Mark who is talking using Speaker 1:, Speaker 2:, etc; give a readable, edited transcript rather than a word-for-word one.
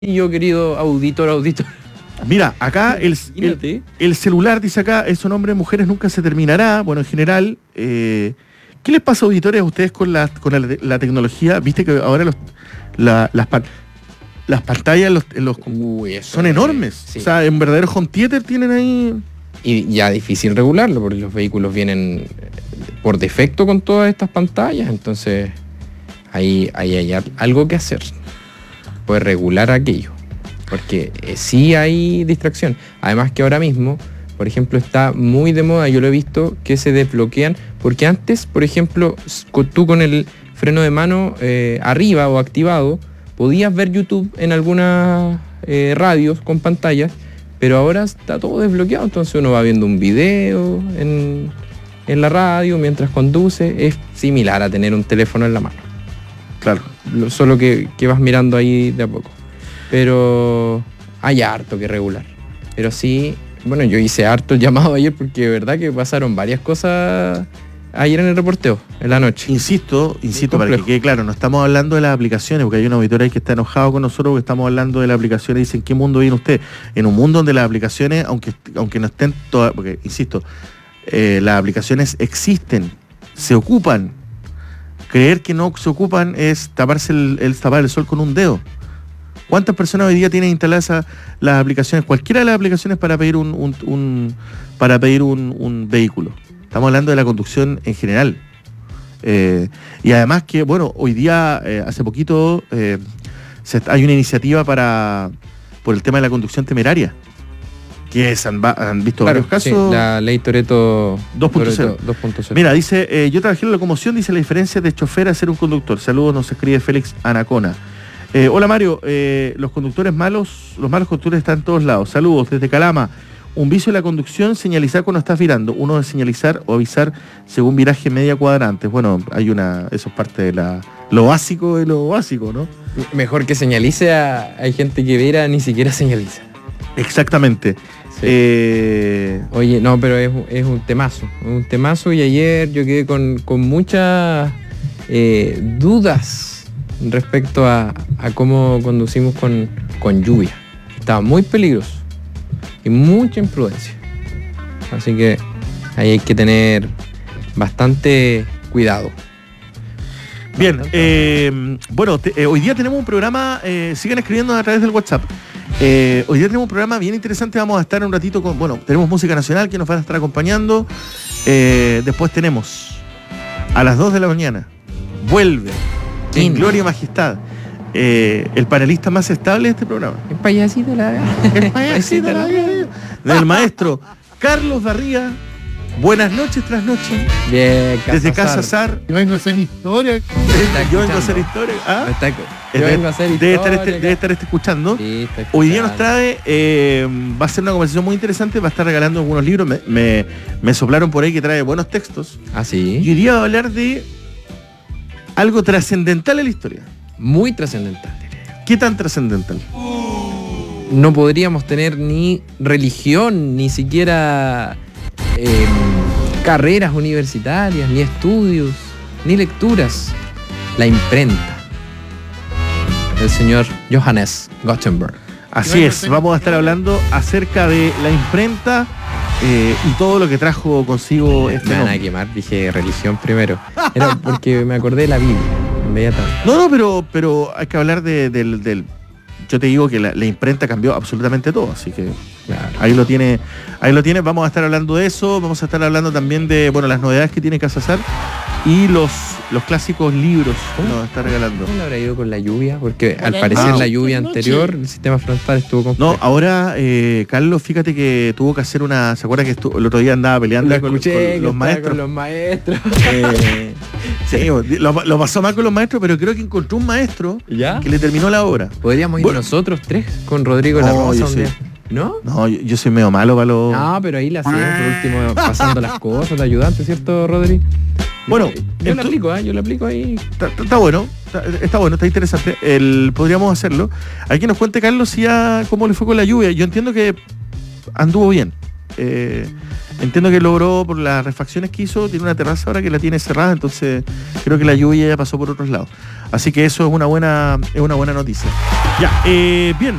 Speaker 1: yo, querido auditor.
Speaker 2: Mira, acá el celular, dice acá, eso nombre de mujeres nunca se terminará. Bueno, en general, ¿qué les pasa, auditores, a ustedes con la tecnología? Viste que ahora las pantallas son enormes. Sí. O sea, en verdadero home theater tienen ahí.
Speaker 1: Y ya difícil regularlo, porque los vehículos vienen por defecto con todas estas pantallas. Entonces, ahí hay algo que hacer. Poder regular aquello. Porque sí hay distracción. Además que ahora mismo, por ejemplo, está muy de moda, yo lo he visto, que se desbloquean. Porque antes, por ejemplo, tú con el freno de mano arriba o activado, podías ver YouTube en algunas radios con pantallas, pero ahora está todo desbloqueado. Entonces uno va viendo un video en la radio mientras conduce. Es similar a tener un teléfono en la mano.
Speaker 2: Claro.
Speaker 1: Solo que vas mirando ahí de a poco. Pero hay harto que regular. Pero sí, bueno, yo hice harto el llamado ayer porque de verdad que pasaron varias cosas ayer en el reporteo, en la noche.
Speaker 2: Insisto, para que quede claro, no estamos hablando de las aplicaciones, porque hay un auditor ahí que está enojado con nosotros porque estamos hablando de las aplicaciones y dicen, ¿qué mundo viene usted? En un mundo donde las aplicaciones, aunque no estén todas, porque, insisto, las aplicaciones existen, se ocupan. Creer que no se ocupan es taparse tapar el sol con un dedo. ¿Cuántas personas hoy día tienen instaladas las aplicaciones, cualquiera de las aplicaciones para pedir un vehículo? Estamos hablando de la conducción en general. Y además que, bueno, hoy día, hace poquito, hay una iniciativa por el tema de la conducción temeraria. Que han visto varios casos.
Speaker 1: Sí, la ley Toretto
Speaker 2: 2.0. Mira, dice, yo trabajé en la locomoción, dice la diferencia de chofer a ser un conductor. Saludos, nos escribe Félix Anacona. Hola Mario, los malos conductores están en todos lados. Saludos desde Calama. Un vicio de la conducción, señalizar cuando estás virando. Uno es señalizar o avisar según viraje media cuadrante. Bueno, eso es parte de lo básico de lo básico, ¿no?
Speaker 1: Mejor que señalice, hay gente que vira ni siquiera señaliza.
Speaker 2: Exactamente. Sí.
Speaker 1: Oye, no, pero es un temazo, y ayer yo quedé con muchas dudas respecto a cómo conducimos con lluvia. Estaba muy peligroso y mucha imprudencia. Así que ahí hay que tener bastante cuidado.
Speaker 2: Bien, bueno, hoy día tenemos un programa, sigan escribiendo a través del WhatsApp. Hoy día tenemos un programa bien interesante, vamos a estar un ratito tenemos música nacional que nos van a estar acompañando. Después tenemos a las 2 de la mañana, vuelve en Gloria y Majestad, el panelista más estable de este programa.
Speaker 1: El payasito de la vida.
Speaker 2: Del maestro Carlos Darría. Buenas noches tras noche.
Speaker 1: Bien,
Speaker 2: desde Casa Sar.
Speaker 3: Yo vengo a hacer historia.
Speaker 2: Yo vengo a hacer historia. Debe estar escuchando. Sí, hoy día nos trae, va a ser una conversación muy interesante, va a estar regalando algunos libros. Me soplaron por ahí que trae buenos textos.
Speaker 1: Ah, sí.
Speaker 2: Y hoy día va a hablar de algo trascendental en la historia.
Speaker 1: Muy trascendental.
Speaker 2: ¿Qué tan trascendental?
Speaker 1: No podríamos tener ni religión, ni siquiera carreras universitarias, ni estudios, ni lecturas. La imprenta del señor Johannes Gutenberg.
Speaker 2: Así es, vamos a estar hablando acerca de la imprenta y todo lo que trajo consigo este
Speaker 1: me van a quemar, dije religión primero. Era porque me acordé de la Biblia inmediatamente.
Speaker 2: No, pero hay que hablar del yo te digo que la imprenta cambió absolutamente todo, así que claro. Ahí lo tiene, vamos a estar hablando de eso, vamos a estar hablando también de las novedades que tiene Casa Sar y los clásicos libros que nos está regalando.
Speaker 1: ¿Cómo le habrá ido con la lluvia? Porque al parecer la lluvia anterior, el sistema frontal estuvo complejo.
Speaker 2: No, ahora Carlos, fíjate que tuvo que hacer ¿se acuerda que el otro día andaba peleando con los maestros?
Speaker 1: Con los maestros.
Speaker 2: Sí, lo pasó mal con los maestros, pero creo que encontró un maestro que le terminó la obra.
Speaker 1: Podríamos ir nosotros tres con Rodrigo La Rosa un día. ¿No?
Speaker 2: No, yo soy medio malo para los...
Speaker 1: No, pero ahí la hacemos por último, pasando las cosas, de ayudante, ¿cierto, Rodri?
Speaker 2: Bueno,
Speaker 1: yo lo aplico ahí.
Speaker 2: Está bueno, está interesante. Podríamos hacerlo. Aquí nos cuente Carlos cómo le fue con la lluvia. Yo entiendo que anduvo bien. entiendo que logró, por las refacciones que hizo, tiene una terraza ahora que la tiene cerrada, entonces creo que la lluvia ya pasó por otros lados. Así que eso es una buena noticia. Ya, bien.